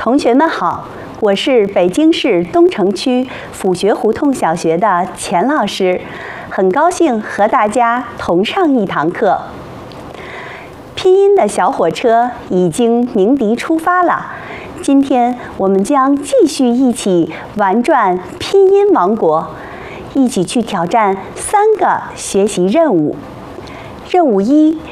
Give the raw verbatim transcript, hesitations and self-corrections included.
同学们好，我是北京市东城区府学胡同小学的钱老师，很高兴和大家同上一堂课。拼音的小火车已经鸣笛出发了，今天我们将继续一起玩转拼音王国，一起去挑战三个学习任务。任务一